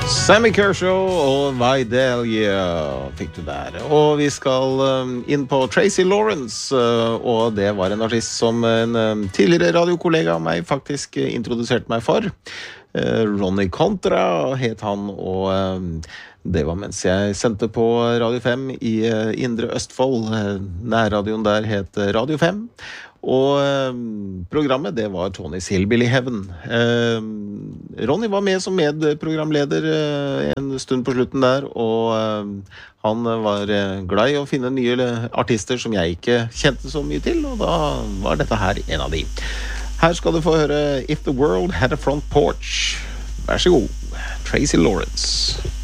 Sammy Kershaw og Vidalia fikk du der. Og vi skal inn på Tracy Lawrence, og det var en artist som en tidligere radiokollega av meg faktisk introduserte meg for. Ronnie Contra het han, og det var mens jeg sendte på Radio 5 i Indre Østfold. Nærradioen der het Radio 5. Og programmet, det var Tony's Hillbilly Heaven. Ronny var med som medprogramleder en stund på slutten der, og han var glad i å finne nye artister som jeg ikke kjente så mye til, og da var dette her en av de. Her skal du få høre If the World Had a Front Porch. Vær så god, Tracy Lawrence.